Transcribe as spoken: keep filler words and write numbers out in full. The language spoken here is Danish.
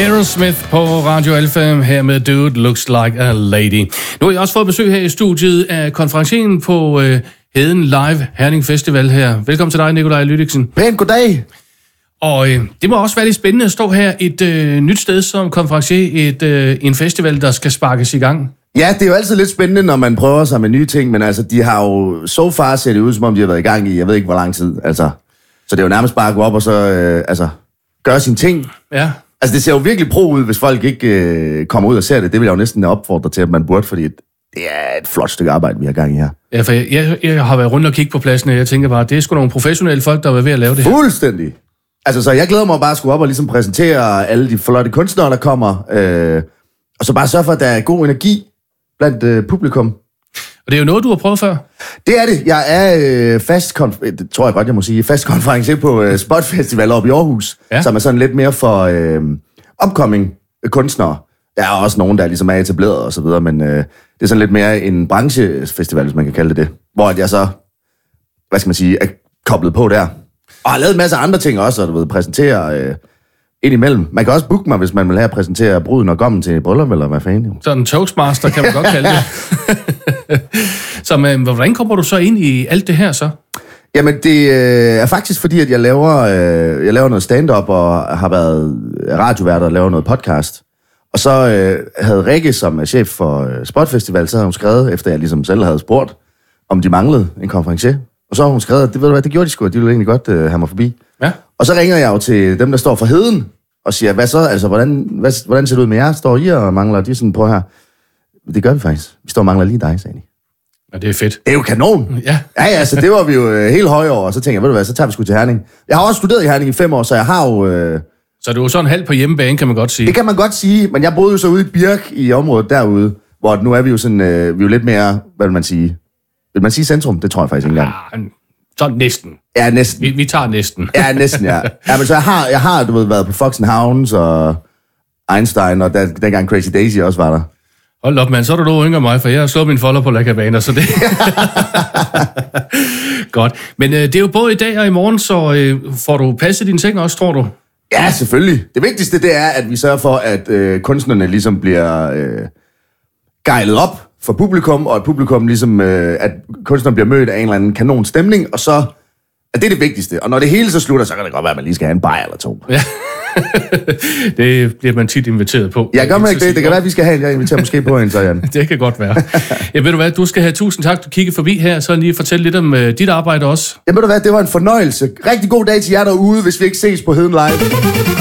Aerosmith på Radio Alpha her med Dude Looks Like a Lady. Nu har jeg også fået besøg her i studiet af konferencen på øh, Heden Live Herning Festival her. Velkommen til dig, Nikolaj Lydiksen. Pænt goddag. Og øh, det må også være lidt spændende at stå her et øh, nyt sted som konferencier, et, øh, en festival, der skal sparkes i gang. Ja, det er jo altid lidt spændende, når man prøver sig med nye ting, men altså, de har jo så far set ud, som om de har været i gang i, jeg ved ikke hvor lang tid, altså. Så det er jo nærmest bare at gå op og så, øh, altså, gøre sine ting. Ja. Altså, det ser jo virkelig pro ud, hvis folk ikke øh, kommer ud og ser det. Det vil jeg jo næsten opfordre til, at man burde, fordi det er et flot stykke arbejde, vi har gang i her. Ja, for jeg, jeg, jeg har været rundt og kigge på pladsen, og jeg tænker bare, det er sgu nogle professionelle folk, der er ved at lave det her. Fuldstændig. Altså, så jeg glæder mig bare at skulle op og ligesom præsentere alle de flotte kunstnere, der kommer, øh, og så bare sørge for, at der er god energi blandt øh, publikum. Og det er jo noget, du har prøvet før? Det er det. Jeg er øh, fast, konf- det tror jeg godt, jeg må sige, fast konferencier på øh, Spot Festival oppe i Aarhus, ja. Som er sådan lidt mere for øh, upcoming kunstnere. Der er også nogen, der ligesom er etableret og så videre, men øh, det er sådan lidt mere en branchefestival, hvis man kan kalde det det. Hvor jeg så, hvad skal man sige, er koblet på der. Og har lavet en masse andre ting også, og du ved, præsentere øh, ind imellem. Man kan også booke mig, hvis man vil have at præsentere bruden og gommen til bryllup, eller hvad fanden. Sådan en toastmaster, kan man godt kalde det. Så men, hvordan kommer du så ind i alt det her så? Jamen, det øh, er faktisk fordi, at jeg laver, øh, jeg laver noget stand-up, og har været radiovært og laver noget podcast. Og så øh, havde Rikke, som er chef for øh, Spot Festival, så havde hun skrevet, efter jeg ligesom selv havde spurgt, om de manglede en konferencier. Og så har hun skrevet, det ved du hvad, det gjorde de sgu, de ville egentlig godt øh, have mig forbi. Ja. Og så ringer jeg jo til dem, der står for Heden, og siger, hvad så, altså, hvordan, hvad, hvordan ser det ud med jer? Står I og mangler? De er sådan, på her. Det gør vi faktisk. Vi står og mangler lige dig, sagde de. Ja, det er fedt. Det er jo kanon. Ja. Ja, ja, så det var vi jo øh, helt høje over, og så tænker jeg, ved du hvad, så tager vi sgu til Herning. Jeg har også studeret i Herning i fem år, så jeg har jo... Øh... Så du er sådan halvt på hjemmebane, kan man godt sige. Det kan man godt sige, men jeg boede jo så ude i Birk i området derude, hvor nu er vi jo sådan, øh, vi er jo lidt mere, hvad vil man sige? Vil man sige centrum? Det tror jeg faktisk ikke engang. Ja, så næsten. Ja, næsten. Vi, vi tager næsten. Ja, næsten, ja. Ja, men så jeg har, jeg har du ved, været på Fox and Hounds og Einstein, og der, dengang Crazy Daisy også var der. Hold op, mand, så er du dog yngre end mig, for jeg har slået min folder på lakabaner, så det... Godt. Men øh, det er jo både i dag og i morgen, så øh, får du passet dine ting også, tror du? Ja, selvfølgelig. Det vigtigste, det er, at vi sørger for, at øh, kunstnerne ligesom bliver øh, gejlet op for publikum, og at publikum ligesom, øh, at kunstnerne bliver mødt af en eller anden kanon stemning, og så er det det vigtigste. Og når det hele så slutter, så kan det godt være, at man lige skal have en bajer eller to. Ja. Det bliver man tit inviteret på. Ja, gør man ikke det? Det kan være, at vi skal have en. Jeg inviterer måske på en, så Jan. Det kan godt være. Ja, ved du hvad, du skal have tusind tak, du kiggede forbi her, så lige fortælle lidt om uh, dit arbejde også. Ja, ved du hvad, det var en fornøjelse. Rigtig god dag til jer derude, hvis vi ikke ses på Heden Live.